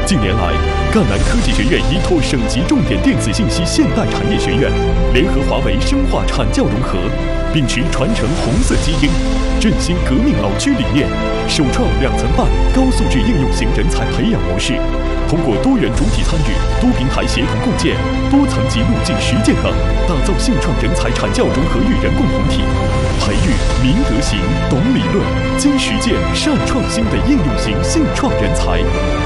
近年来，赣南科技学院依托省级重点电子信息现代产业学院，联合华为深化产教融合，秉持传承红色基因、振兴革命老区理念，首创2层半高素质应用型人才培养模式，通过多元主体参与、多平台协同共建、多层级路径实践等，打造信创人才产教融合育人共同体，培育明德行、懂理论、精实践、善创新的应用型信创人才。